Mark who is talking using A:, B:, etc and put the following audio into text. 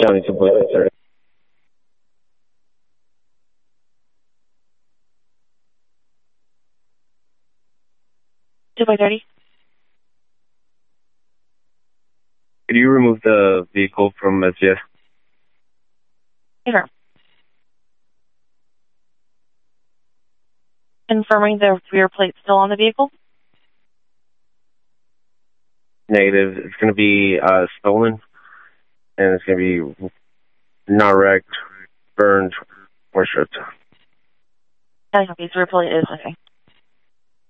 A: 72.30.
B: 2.30.
A: Could you remove the vehicle from SGS?
B: Sure. Confirming the rear plate still on the vehicle?
A: Negative. It's going to be stolen, and it's going to be not wrecked, burned, or stripped.
B: Okay, so rear plate is missing.